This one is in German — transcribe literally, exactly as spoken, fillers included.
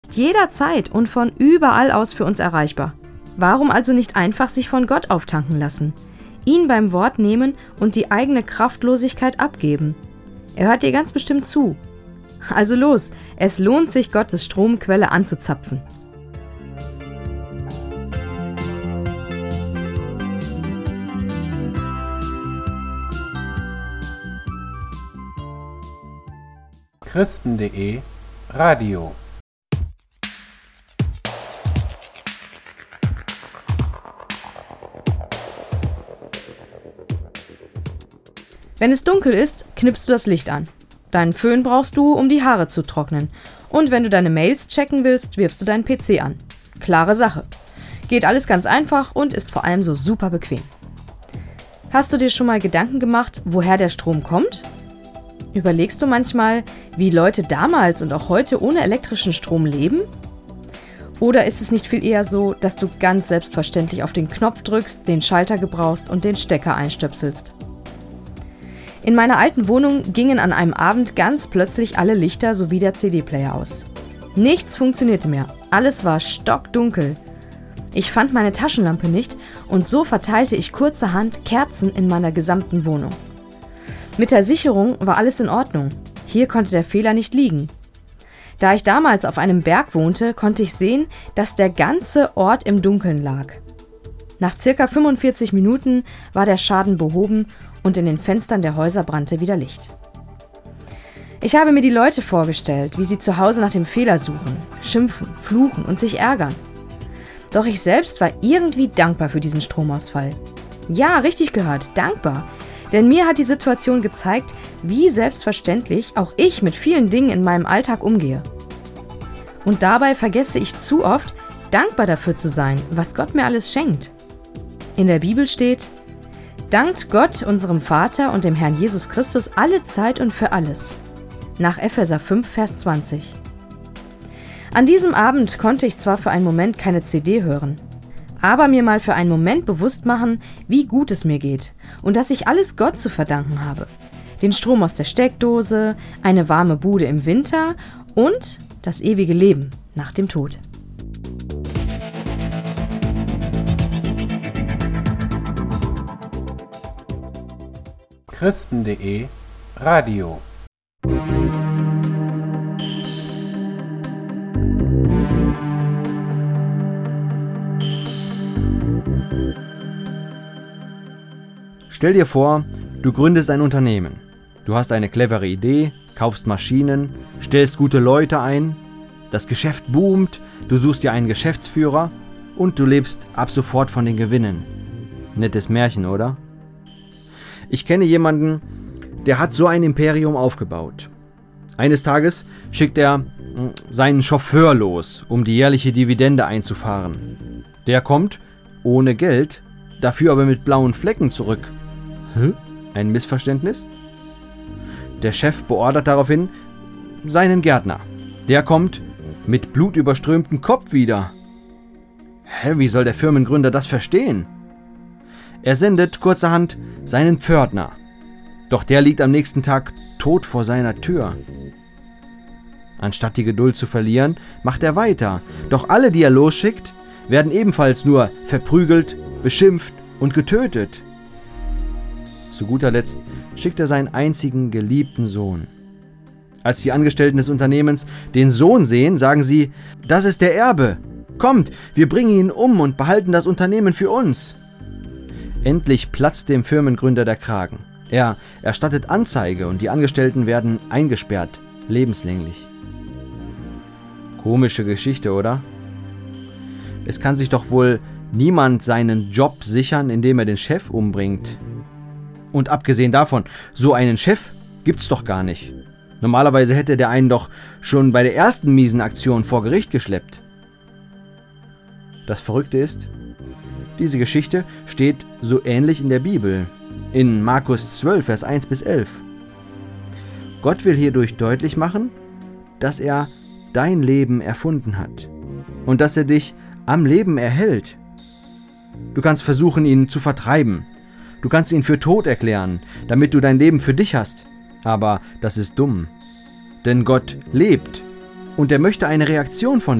Jederzeit und von überall aus für uns erreichbar. Warum also nicht einfach sich von Gott auftanken lassen, ihn beim Wort nehmen und die eigene Kraftlosigkeit abgeben? Er hört dir ganz bestimmt zu. Also los, es lohnt sich, Gottes Stromquelle anzuzapfen. Christen punkt de Radio. Wenn es dunkel ist, knippst du das Licht an. Deinen Föhn brauchst du, um die Haare zu trocknen. Und wenn du deine Mails checken willst, wirfst du deinen P C an. Klare Sache. Geht alles ganz einfach und ist vor allem so super bequem. Hast du dir schon mal Gedanken gemacht, woher der Strom kommt? Überlegst du manchmal, wie Leute damals und auch heute ohne elektrischen Strom leben? Oder ist es nicht viel eher so, dass du ganz selbstverständlich auf den Knopf drückst, den Schalter gebrauchst und den Stecker einstöpselst? In meiner alten Wohnung gingen an einem Abend ganz plötzlich alle Lichter sowie der C D-Player aus. Nichts funktionierte mehr, alles war stockdunkel. Ich fand meine Taschenlampe nicht und so verteilte ich kurzerhand Kerzen in meiner gesamten Wohnung. Mit der Sicherung war alles in Ordnung, hier konnte der Fehler nicht liegen. Da ich damals auf einem Berg wohnte, konnte ich sehen, dass der ganze Ort im Dunkeln lag. Nach circa fünfundvierzig Minuten war der Schaden behoben und in den Fenstern der Häuser brannte wieder Licht. Ich habe mir die Leute vorgestellt, wie sie zu Hause nach dem Fehler suchen, schimpfen, fluchen und sich ärgern. Doch ich selbst war irgendwie dankbar für diesen Stromausfall. Ja, richtig gehört, dankbar. Denn mir hat die Situation gezeigt, wie selbstverständlich auch ich mit vielen Dingen in meinem Alltag umgehe. Und dabei vergesse ich zu oft, dankbar dafür zu sein, was Gott mir alles schenkt. In der Bibel steht: Dankt Gott, unserem Vater und dem Herrn Jesus Christus alle Zeit und für alles. Nach Epheser fünf, Vers zwanzig. An diesem Abend konnte ich zwar für einen Moment keine C D hören, aber mir mal für einen Moment bewusst machen, wie gut es mir geht und dass ich alles Gott zu verdanken habe. Den Strom aus der Steckdose, eine warme Bude im Winter und das ewige Leben nach dem Tod. Christen punkt de Radio. Stell dir vor, du gründest ein Unternehmen. Du hast eine clevere Idee, kaufst Maschinen, stellst gute Leute ein, das Geschäft boomt, du suchst dir einen Geschäftsführer und du lebst ab sofort von den Gewinnen. Nettes Märchen, oder? Ich kenne jemanden, der hat so ein Imperium aufgebaut. Eines Tages schickt er seinen Chauffeur los, um die jährliche Dividende einzufahren. Der kommt ohne Geld, dafür aber mit blauen Flecken zurück. Hä? Ein Missverständnis? Der Chef beordert daraufhin seinen Gärtner. Der kommt mit blutüberströmtem Kopf wieder. Hä, wie soll der Firmengründer das verstehen? Er sendet kurzerhand seinen Pförtner. Doch der liegt am nächsten Tag tot vor seiner Tür. Anstatt die Geduld zu verlieren, macht er weiter. Doch alle, die er losschickt, werden ebenfalls nur verprügelt, beschimpft und getötet. Zu guter Letzt schickt er seinen einzigen geliebten Sohn. Als die Angestellten des Unternehmens den Sohn sehen, sagen sie: Das ist der Erbe. Kommt, wir bringen ihn um und behalten das Unternehmen für uns. Endlich platzt dem Firmengründer der Kragen. Er erstattet Anzeige und die Angestellten werden eingesperrt, lebenslänglich. Komische Geschichte, oder? Es kann sich doch wohl niemand seinen Job sichern, indem er den Chef umbringt. Und abgesehen davon, so einen Chef gibt's doch gar nicht. Normalerweise hätte der einen doch schon bei der ersten miesen Aktion vor Gericht geschleppt. Das Verrückte ist, diese Geschichte steht so ähnlich in der Bibel, in Markus zwölf, Vers eins bis elf. Gott will hierdurch deutlich machen, dass er dein Leben erfunden hat und dass er dich am Leben erhält. Du kannst versuchen, ihn zu vertreiben. Du kannst ihn für tot erklären, damit du dein Leben für dich hast. Aber das ist dumm. Denn Gott lebt und er möchte eine Reaktion von